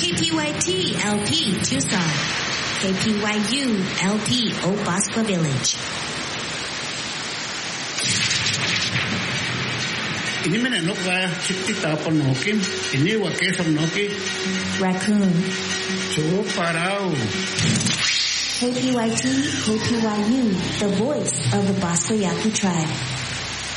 KPYT LP Tucson, KPYU LP Old Bosqua Village. Ini mana nok lah kita penokin. Ini wakai samnoki. Raccoon. Cukup parau. KPYT, KPYU, the voice of the Bosqua Yaqui tribe.